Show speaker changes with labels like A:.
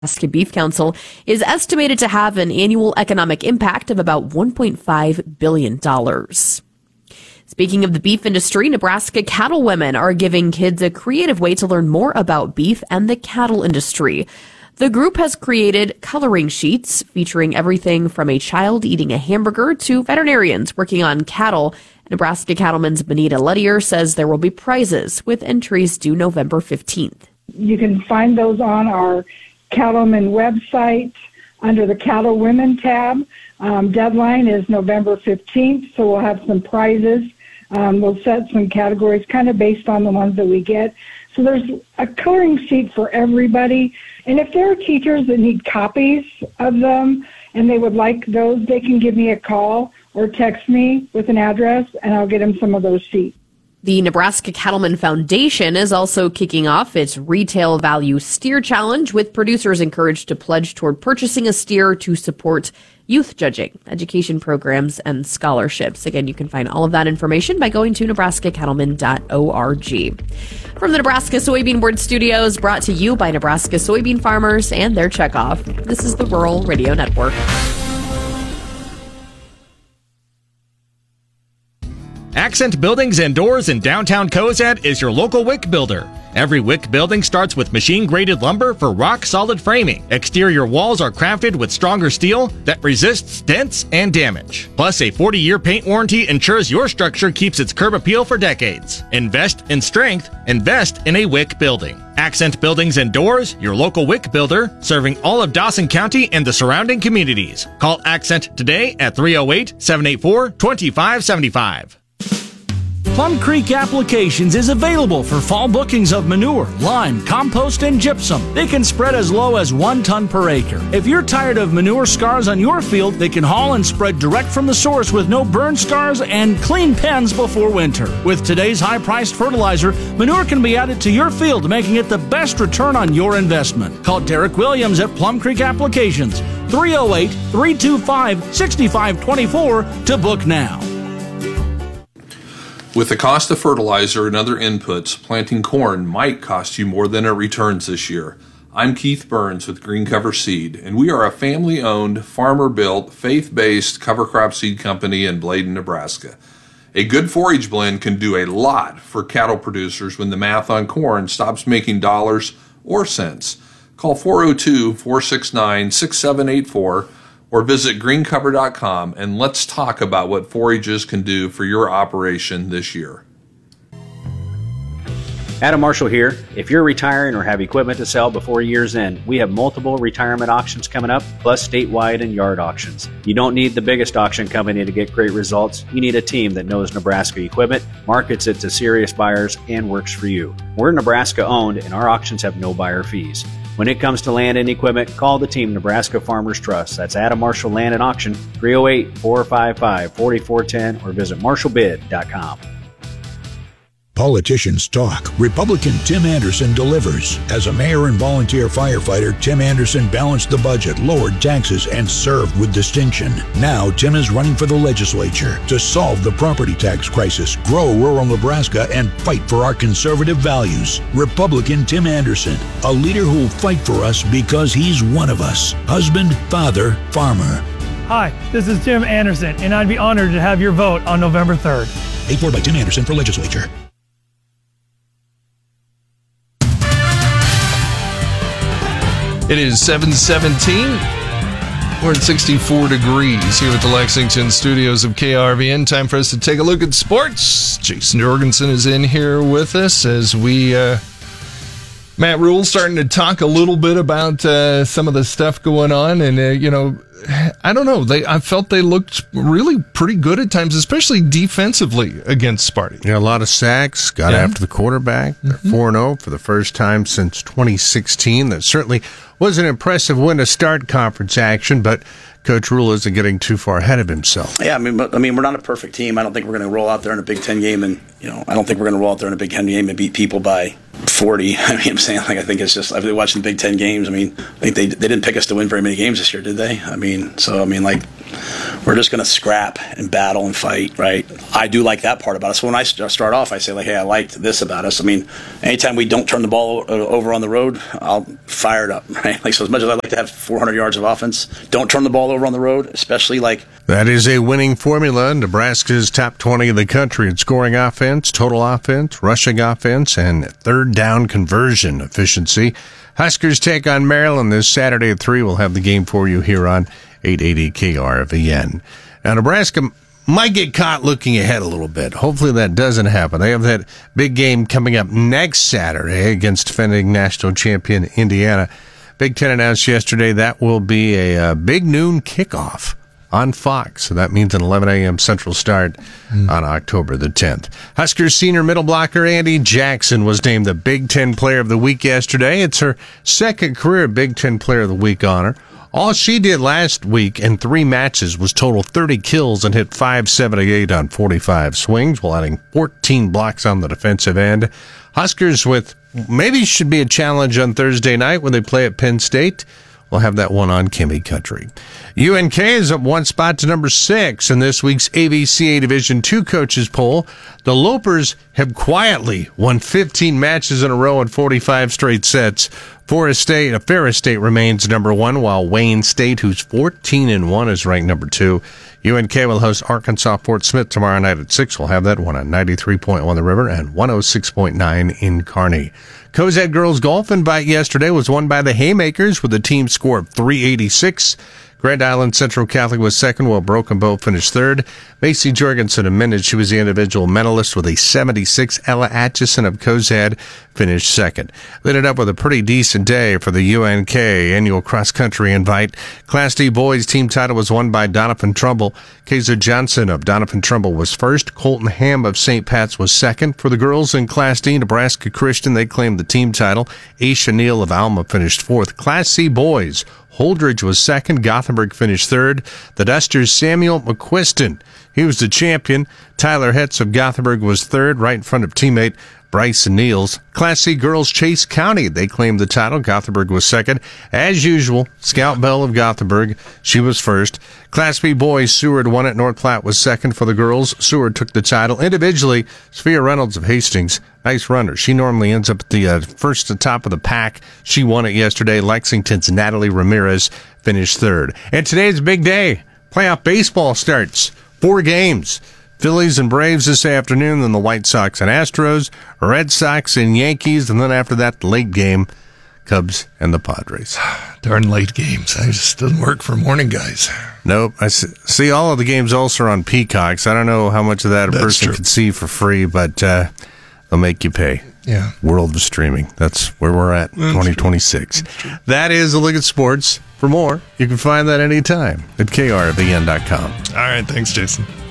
A: Nebraska Beef Council is estimated to have an annual economic impact of about $1.5 billion. Speaking of the beef industry, Nebraska cattle women are giving kids a creative way to learn more about beef and the cattle industry. The group has created coloring sheets featuring everything from a child eating a hamburger to veterinarians working on cattle. Nebraska Cattleman's Benita Lettier says there will be prizes with entries due November 15th.
B: You can find those on our Cattleman website under the Cattle Women tab. Deadline is November 15th, so we'll have some prizes. We'll set some categories kind of based on the ones that we get. So there's a coloring sheet for everybody. And if there are teachers that need copies of them and they would like those, they can give me a call or text me with an address, and I'll get them some of those sheets.
A: The Nebraska Cattleman Foundation is also kicking off its Retail Value Steer Challenge, with producers encouraged to pledge toward purchasing a steer to support youth judging, education programs, and scholarships. Again, you can find all of that information by going to nebraskacattleman.org. From the Nebraska Soybean Board Studios, brought to you by Nebraska soybean farmers and their checkoff, this is the Rural Radio Network.
C: Accent Buildings and Doors in downtown Cozad is your local WIC builder. Every WIC building starts with machine-graded lumber for rock-solid framing. Exterior walls are crafted with stronger steel that resists dents and damage. Plus, a 40-year paint warranty ensures your structure keeps its curb appeal for decades. Invest in strength. Invest in a WIC building. Accent Buildings and Doors, your local WIC builder, serving all of Dawson County and the surrounding communities. Call Accent today at 308-784-2575.
D: Plum Creek Applications is available for fall bookings of manure, lime, compost, and gypsum. They can spread as low as 1 ton per acre. If you're tired of manure scars on your field, they can haul and spread direct from the source with no burn scars and clean pens before winter. With today's high-priced fertilizer, manure can be added to your field, making it the best return on your investment. Call Derek Williams at Plum Creek Applications, 308-325-6524 to book now.
E: With the cost of fertilizer and other inputs, planting corn might cost you more than it returns this year. I'm Keith Burns with Green Cover Seed, and we are a family-owned, farmer-built, faith-based cover crop seed company in Bladen, Nebraska. A good forage blend can do a lot for cattle producers when the math on corn stops making dollars or cents. Call 402-469-6784 or visit greencover.com, and let's talk about what forages can do for your operation this year.
F: Adam Marshall here. If you're retiring or have equipment to sell before year's end, we have multiple retirement auctions coming up, plus statewide and yard auctions. You don't need the biggest auction company to get great results. You need a team that knows Nebraska equipment, markets it to serious buyers, and works for you. We're Nebraska owned, and our auctions have no buyer fees. When it comes to land and equipment, call the team Nebraska Farmers Trust. That's Adam Marshall Land and Auction, 308-455-4410, or visit marshallbid.com.
G: Politicians talk. Republican Tim Anderson delivers. As a mayor and volunteer firefighter, Tim Anderson balanced the budget, lowered taxes, and served with distinction. Now, Tim is running for the legislature to solve the property tax crisis, grow rural Nebraska, and fight for our conservative values. Republican Tim Anderson, a leader who'll fight for us because he's one of us. Husband, father, farmer.
H: Hi, this is Tim Anderson, and I'd be honored to have your vote on November 3rd.
G: Paid for by Tim Anderson for legislature.
I: It is 7:17. We're at 64 degrees here at the Lexington studios of KRVN. Time for us to take a look at sports. Jason Jorgensen is in here with us as we, Matt Rule starting to talk a little bit about some of the stuff going on. And, I don't know. I felt they looked really pretty good at times, especially defensively against Sparty.
J: Yeah, a lot of sacks, got after the quarterback. They're 4-0 for the first time since 2016. That certainly was an impressive win to start conference action, but Coach Rule isn't getting too far ahead of himself.
K: Yeah, I mean, we're not a perfect team. I don't think we're going to roll out there in a Big Ten game, and I don't think we're going to roll out there in a Big Ten game and beat people by 40. I mean, I'm saying, like, I think it's just, I've been watching the Big Ten games. I mean, I think they didn't pick us to win very many games this year, did they? I mean, like, we're just going to scrap and battle and fight, right? I do like that part about us. So when I start off, I say, like, hey, I liked this about us. I mean, anytime we don't turn the ball over on the road, I'll fire it up, right? Like, so as much as I like to have 400 yards of offense, don't turn the ball over on the road, especially like.
J: That is a winning formula. Nebraska's top 20 in the country in scoring offense, total offense, rushing offense, and third down conversion efficiency. Huskers take on Maryland this Saturday at 3. We'll have the game for you here on 880 KRVN. Now, Nebraska might get caught looking ahead a little bit. Hopefully that doesn't happen. They have that big game coming up next Saturday against defending national champion Indiana. Big Ten announced yesterday that will be a big noon kickoff on Fox. So that means an 11 a.m. Central start on October the 10th. Huskers senior middle blocker Andy Jackson was named the Big Ten Player of the Week yesterday. It's her second career Big Ten Player of the Week honor. All she did last week in 3 matches was total 30 kills and hit .578 on 45 swings, while adding 14 blocks on the defensive end. Huskers with maybe should be a challenge on Thursday night when they play at Penn State. We'll have that one on Kimmy Country. UNK is up 1 spot to number 6 in this week's AVCA Division II coaches poll. The Lopers have quietly won 15 matches in a row in 45 straight sets. Ferris State remains number 1, while Wayne State, who's 14-1, is ranked number 2. UNK will host Arkansas Fort Smith tomorrow night at 6. We'll have that one on 93.1 The River and 106.9 in Kearney. Cozad Girls Golf Invite yesterday was won by the Haymakers with a team score of 386. Grand Island Central Catholic was second, while Broken Bow finished third. Macy Jorgensen admitted she was the individual medalist with a 76. Ella Atchison of Cozad finished second. They ended up with a pretty decent day for the UNK annual cross-country invite. Class D boys team title was won by Donovan Trumbull. Kaiser Johnson of Donovan Trumbull was first. Colton Ham of St. Pat's was second. For the girls in Class D, Nebraska Christian, they claimed the team title. Aisha Neal of Alma finished fourth. Class C boys, Holdridge was second. Gothenburg finished third. The Dusters' Samuel McQuiston, he was the champion. Tyler Hetz of Gothenburg was third, right in front of teammate Bryson Niels. Class C girls, Chase County, they claimed the title. Gothenburg was second. As usual, Scout Bell of Gothenburg, she was first. Class B boys, Seward won it. North Platte was second for the girls. Seward took the title. Individually, Sophia Reynolds of Hastings, nice runner. She normally ends up at the first to top of the pack. She won it yesterday. Lexington's Natalie Ramirez finished third. And today's a big day. Playoff baseball starts. 4 games. Phillies and Braves this afternoon, then the White Sox and Astros, Red Sox and Yankees, and then after that, the late game, Cubs and the Padres.
I: Darn late games. It just doesn't work for morning guys.
J: Nope. I see all of the games also on Peacocks. I don't know how much of that a person can see for free, but they'll make you pay.
I: Yeah.
J: World of streaming. That's where we're at, 2026. That is the Look at Sports. For more, you can find that anytime at krvn.com.
I: All right. Thanks, Jason.